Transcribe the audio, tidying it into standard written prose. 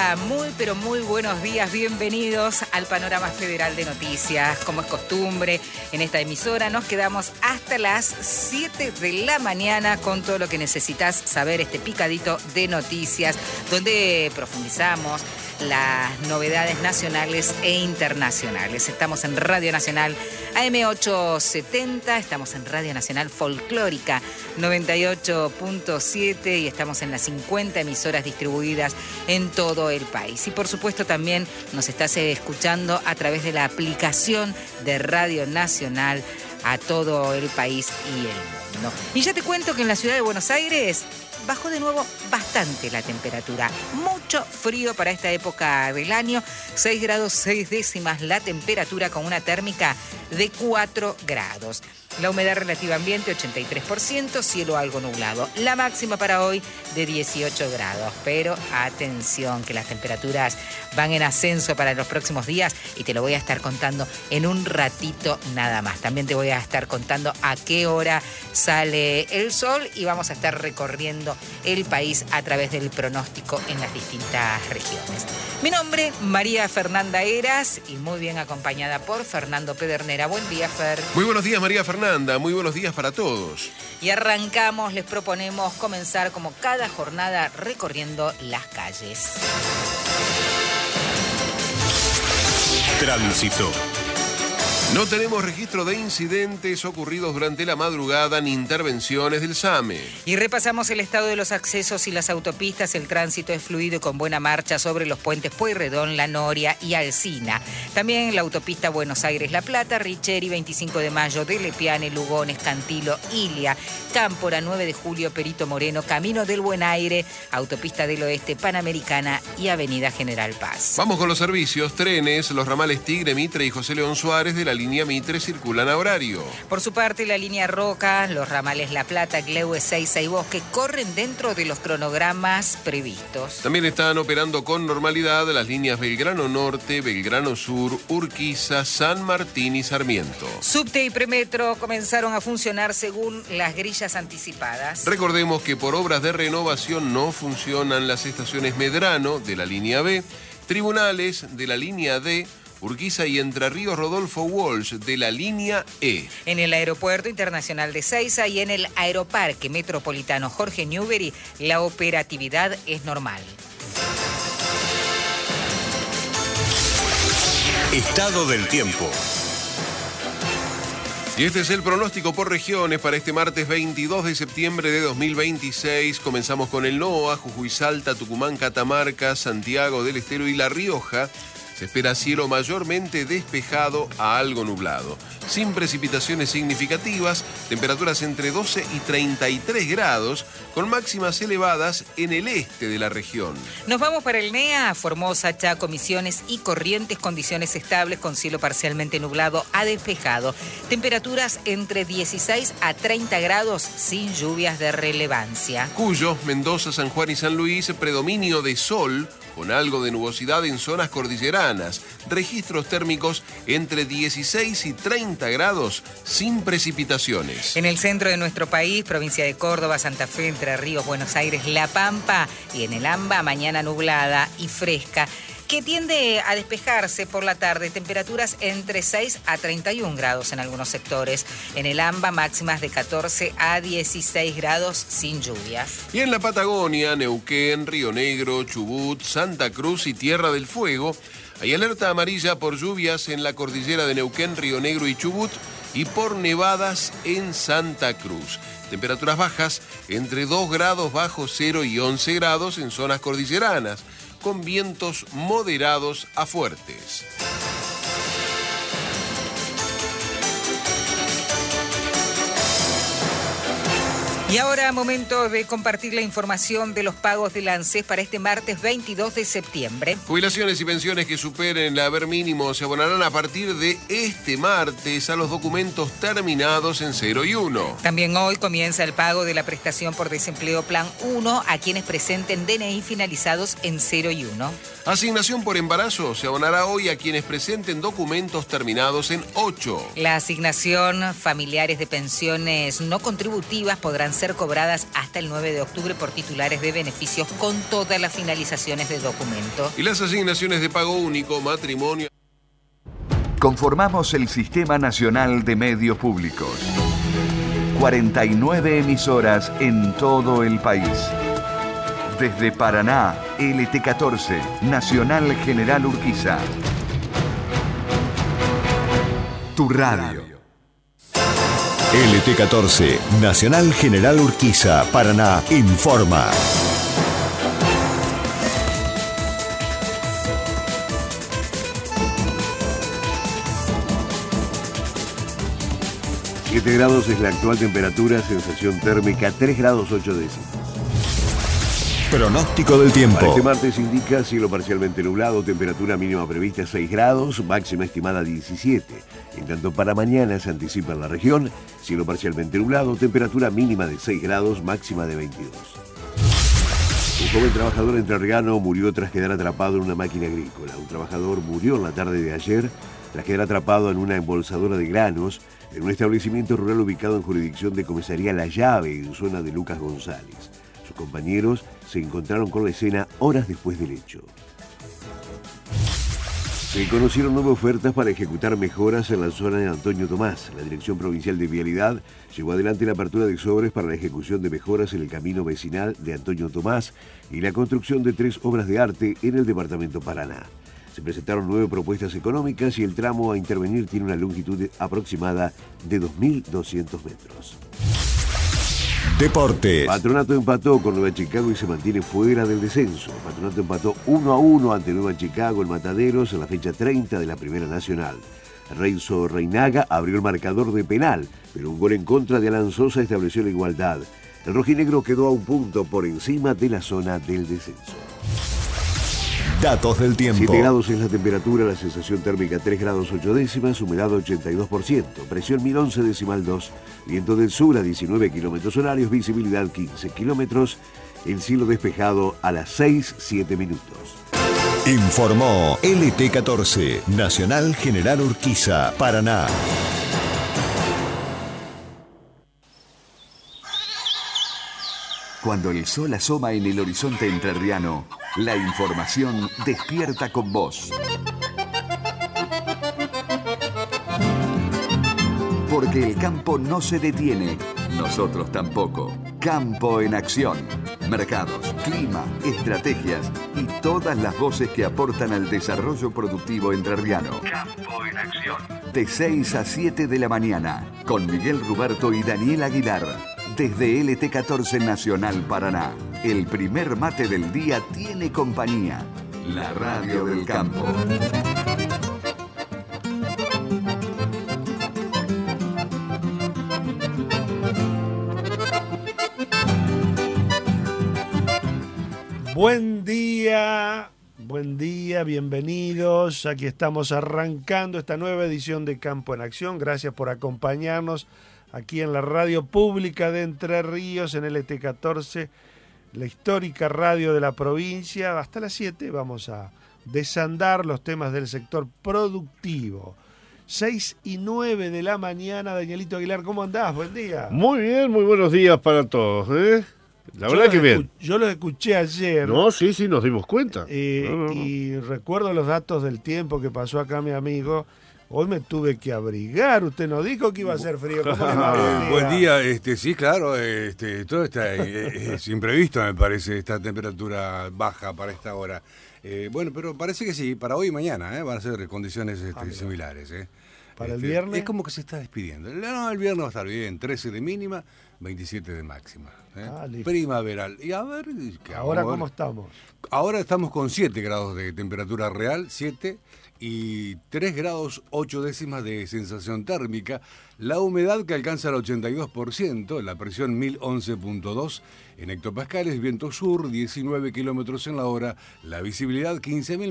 Hola, muy pero muy buenos días, bienvenidos al Panorama Federal de Noticias. Como es costumbre, en esta emisora nos quedamos hasta las 7 de la mañana con todo lo que necesitas saber, este picadito de noticias, donde profundizamos las novedades nacionales e internacionales. Estamos en Radio Nacional AM870, estamos en Radio Nacional Folclórica 98.7 y estamos en las 50 emisoras distribuidas en todo el país. Y por supuesto también nos estás escuchando a través de la aplicación de Radio Nacional a todo el país y el mundo. Y ya te cuento que en la ciudad de Buenos Aires bajó de nuevo bastante la temperatura. Mucho frío para esta época del año. 6 grados 6 décimas la temperatura con una térmica de 4 grados. La humedad relativa ambiente 83%, cielo algo nublado. La máxima para hoy de 18 grados. Pero atención, que las temperaturas van en ascenso para los próximos días y te lo voy a estar contando en un ratito nada más. También te voy a estar contando a qué hora sale el sol y vamos a estar recorriendo el país a través del pronóstico en las distintas regiones. Mi nombre, María Fernanda Heras, y muy bien acompañada por Fernando Pedernera. Buen día, Fer. Muy buenos días, María Fernanda. Muy buenos días para todos. Y arrancamos, les proponemos comenzar como cada jornada recorriendo las calles. Tránsito. No tenemos registro de incidentes ocurridos durante la madrugada ni intervenciones del SAME. Y repasamos el estado de los accesos y las autopistas. El tránsito es fluido y con buena marcha sobre los puentes Pueyrredón, La Noria y Alsina. También la autopista Buenos Aires-La Plata, Richeri, 25 de Mayo, de Lepiane, Lugones, Cantilo, Ilia, Cámpora, 9 de Julio, Perito Moreno, Camino del Buen Aire, Autopista del Oeste, Panamericana y Avenida General Paz. Vamos con los servicios. Trenes, los ramales Tigre, Mitre y José León Suárez de la línea Mitre circulan a horario. Por su parte, la línea Roca, los ramales La Plata, Gleue, Seiza y Bosque corren dentro de los cronogramas previstos. También están operando con normalidad las líneas Belgrano Norte, Belgrano Sur, Urquiza, San Martín y Sarmiento. Subte y Premetro comenzaron a funcionar según las grillas anticipadas. Recordemos que por obras de renovación no funcionan las estaciones Medrano de la línea B, Tribunales de la línea D, Urquiza y Entre Ríos Rodolfo Walsh de la línea E. En el Aeropuerto Internacional de Seiza y en el Aeroparque Metropolitano Jorge Newbery, la operatividad es normal. Estado del tiempo. Y este es el pronóstico por regiones para este martes 22 de septiembre de 2026. Comenzamos con el NOA, Jujuy, Salta, Tucumán, Catamarca, Santiago del Estero y La Rioja. Se espera cielo mayormente despejado a algo nublado, sin precipitaciones significativas, temperaturas entre 12 y 33 grados, con máximas elevadas en el este de la región. Nos vamos para el NEA, Formosa, Chaco, Misiones y Corrientes, condiciones estables con cielo parcialmente nublado a despejado, temperaturas entre 16 a 30 grados sin lluvias de relevancia. Cuyo, Mendoza, San Juan y San Luis, predominio de sol, con algo de nubosidad en zonas cordilleranas, registros térmicos entre 16 y 30 grados sin precipitaciones. En el centro de nuestro país, provincia de Córdoba, Santa Fe, Entre Ríos, Buenos Aires, La Pampa y en el AMBA, mañana nublada y fresca, que tiende a despejarse por la tarde, temperaturas entre 6 a 31 grados en algunos sectores. En el AMBA, máximas de 14 a 16 grados sin lluvias. Y en la Patagonia, Neuquén, Río Negro, Chubut, Santa Cruz y Tierra del Fuego, hay alerta amarilla por lluvias en la cordillera de Neuquén, Río Negro y Chubut y por nevadas en Santa Cruz. Temperaturas bajas entre 2 grados bajo cero y 11 grados en zonas cordilleranas, con vientos moderados a fuertes. Y ahora momento de compartir la información de los pagos del ANSES para este martes 22 de septiembre. Jubilaciones y pensiones que superen el haber mínimo se abonarán a partir de este martes a los documentos terminados en 0 y 1. También hoy comienza el pago de la prestación por desempleo Plan 1 a quienes presenten DNI finalizados en 0 y 1. Asignación por embarazo se abonará hoy a quienes presenten documentos terminados en 8. La asignación familiares de pensiones no contributivas podrán ser cobradas hasta el 9 de octubre por titulares de beneficios con todas las finalizaciones de documento. Y las asignaciones de pago único, matrimonio. Conformamos el Sistema Nacional de Medios Públicos. 49 emisoras en todo el país. Desde Paraná, LT14, Nacional General Urquiza. Tu radio. LT14, Nacional General Urquiza, Paraná, informa. Siete grados es la actual temperatura, sensación térmica 3 grados 8 décimas. Pronóstico del tiempo. Para este martes indica cielo parcialmente nublado, temperatura mínima prevista 6 grados, máxima estimada 17. En tanto para mañana se anticipa en la región, cielo parcialmente nublado, temperatura mínima de 6 grados, máxima de 22. Un joven trabajador entrerriano murió tras quedar atrapado en una máquina agrícola. Un trabajador murió en la tarde de ayer tras quedar atrapado en una embolsadora de granos en un establecimiento rural ubicado en jurisdicción de Comisaría La Llave, en zona de Lucas González. Sus compañeros se encontraron con la escena horas después del hecho. Se conocieron nuevas ofertas para ejecutar mejoras en la zona de Antonio Tomás. La Dirección Provincial de Vialidad llevó adelante la apertura de sobres para la ejecución de mejoras en el camino vecinal de Antonio Tomás y la construcción de 3 obras de arte en el departamento Paraná. Se presentaron 9 propuestas económicas y el tramo a intervenir tiene una longitud aproximada de 2.200 metros. Deportes. Patronato empató con Nueva Chicago y se mantiene fuera del descenso. Patronato empató 1-1 ante Nueva Chicago en Mataderos en la fecha 30 de la Primera Nacional. Renzo Reinaga abrió el marcador de penal, pero un gol en contra de Alan Sosa estableció la igualdad. El rojinegro quedó a un punto por encima de la zona del descenso. Datos del tiempo. 7 grados es la temperatura, la sensación térmica 3 grados 8 décimas, humedad 82%, presión 1011,2, viento del sur a 19 kilómetros horarios, visibilidad 15 kilómetros, el cielo despejado a las 6:07 minutos. Informó LT14, Nacional General Urquiza, Paraná. Cuando el sol asoma en el horizonte entrerriano, la información despierta con vos. Porque el campo no se detiene, nosotros tampoco. Campo en acción. Mercados, clima, estrategias y todas las voces que aportan al desarrollo productivo entrerriano. Campo en acción. De 6 a 7 de la mañana, con Miguel Ruberto y Daniel Aguilar. Desde LT14 Nacional Paraná, el primer mate del día tiene compañía. La radio del campo. Buen día, bienvenidos. Aquí estamos arrancando esta nueva edición de Campo en Acción. Gracias por acompañarnos aquí en la radio pública de Entre Ríos, en LT14, la histórica radio de la provincia. Hasta las 7 vamos a desandar los temas del sector productivo. 6:09 de la mañana, Danielito Aguilar, ¿cómo andás? Buen día. Muy bien, muy buenos días para todos, ¿eh? La verdad que bien. Yo los escuché ayer. No, sí, nos dimos cuenta. Y recuerdo los datos del tiempo que pasó acá mi amigo. Hoy me tuve que abrigar. Usted no dijo que iba a hacer frío. ¿Cómo le va? Buen día, sí, claro, todo está es imprevisto, me parece, esta temperatura baja para esta hora. Bueno, pero parece que sí, para hoy y mañana van a ser condiciones similares. ¿Para el viernes? Es como que se está despidiendo. No, el viernes va a estar bien, 13 de mínima, 27 de máxima. Primaveral. Y a ver... ¿Ahora cómo estamos? Ahora estamos con 7 grados de temperatura real, 7, y 3 grados 8 décimas de sensación térmica. La humedad que alcanza el 82%, la presión 1011.2 en hectopascales, viento sur 19 kilómetros en la hora, la visibilidad 15.000